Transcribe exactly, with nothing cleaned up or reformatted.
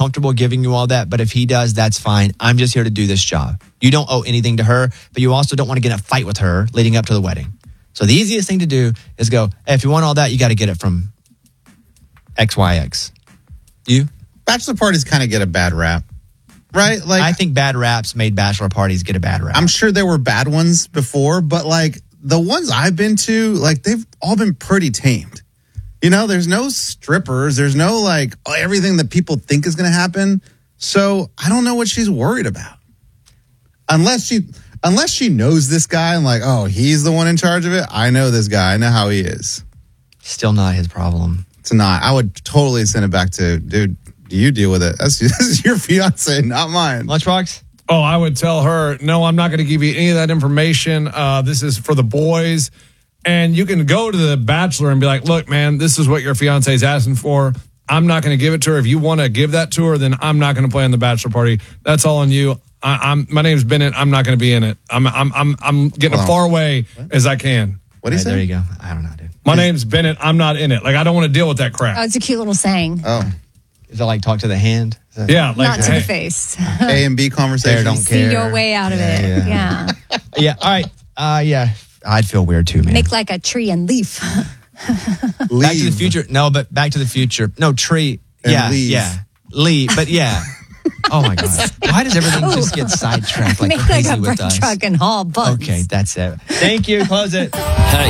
comfortable giving you all that, but if he does, that's fine. I'm just here to do this job. You don't owe anything to her, but you also don't want to get in a fight with her leading up to the wedding. So the easiest thing to do is go, hey, if you want all that, you got to get it from X Y X. You? Bachelor parties kind of get a bad rap, right? Like, I think bad raps made bachelor parties get a bad rap. I'm sure there were bad ones before, but like the ones I've been to, like they've all been pretty tamed. You know, there's no strippers. There's no like everything that people think is going to happen. So I don't know what she's worried about. Unless she, unless she knows this guy and like, oh, he's the one in charge of it. I know this guy. I know how he is. Still not his problem. It's not. I would totally send it back to, dude, do you deal with it? That's this is your fiance, not mine. Lunchbox? Oh, I would tell her, no, I'm not going to give you any of that information. Uh, this is for the boys. And you can go to the bachelor and be like, look, man, this is what your fiance is asking for. I'm not going to give it to her. If you want to give that to her, then I'm not going to play on the bachelor party. That's all on you. I, I'm my name's Bennett. I'm not going to be in it. I'm I'm I'm I'm getting as far away as I can. What do you Hey, say? there you go. I don't know, dude. My name's Bennett. I'm not in it. Like, I don't want to deal with that crap. Oh, it's a cute little saying. Oh, Is it like talk to the hand? Is that- Yeah, like Not to hey, the face. A and B conversation. There, don't See care. your way out of Yeah, it. yeah. Yeah. Yeah, all right. Uh, yeah, I'd feel weird too, man. Make like a tree and leaf. Back to the Leave. Future. No, but Back to the Future. No, tree. And yeah, leave. yeah. Leave, but yeah. Oh, my God. Why does everything just get sidetracked like Make like crazy a with bread us? truck and haul bugs. Okay, that's it. Thank you. Close it.